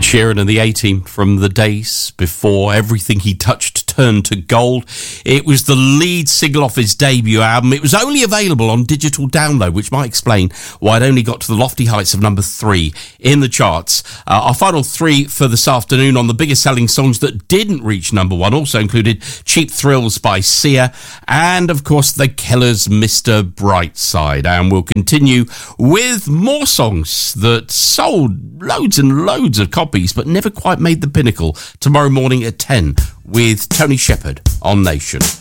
Sheeran and the A-Team from the days before everything he touched turned to gold. It was the lead single off his debut album. It was only available on digital download, which might explain why it only got to the lofty heights of number 3 in the charts. Our final 3 for this afternoon on the biggest selling songs that didn't reach number 1 also included Cheap Thrills by Sia and, of course, The Killers' Mr. Brightside. And we'll continue with more songs that sold loads and loads of copies but never quite made the pinnacle tomorrow morning at 10 with Tony Shepherd on Nation.